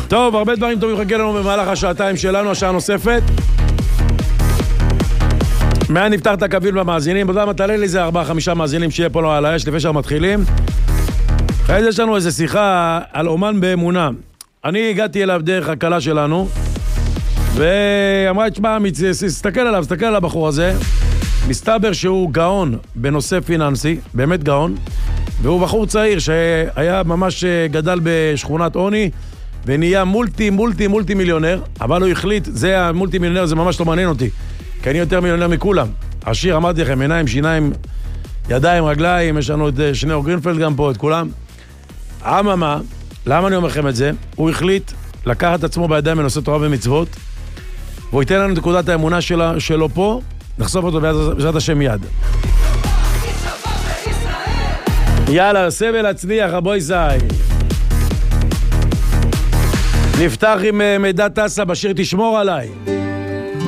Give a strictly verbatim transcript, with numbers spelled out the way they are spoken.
טוב, הרבה דברים טובים חכה לנו במהלך השעתיים שלנו, השעה נוספת. מעט נפתח את הקביל במאזינים, בודה מה תעלה לי זה ארבעה, חמישה מאזינים שיהיה פה לו על האש, לפני שאנחנו מתחילים. אחרי זה יש לנו איזו שיחה על אומן באמונה. אני הגעתי אליו דרך הקלה שלנו, ואמרה, תשמע, תסתכל עליו, תסתכל על הבחור הזה. מסתבר שהוא גאון בנושא פיננסי, באמת גאון, והוא בחור צעיר שהיה ממש גדל בשכונת עוני, ונהיה מולטי, מולטי, מולטי מיליונר, אבל הוא החליט, זה המולטי מיליונר, זה ממש לא מעניין אותי, כי אני יותר מיליונר מכולם. עשיר, אמרתי לכם, עיניים, שיניים, ידיים, רגליים, יש לנו את שניאור גרינפלד גם פה, את כולם. אממה, למה אני אומר לכם את זה? הוא החליט לקחת עצמו בידיים בנושא תורה ומצוות, והוא ייתן לנו נקודת האמונה שלה, שלו פה, נחשוף אותו בעזרת השם יד. יאללה, סבל הצליח, רבוי זי. נפתח עם מידע טסה בשיר תשמור עליי.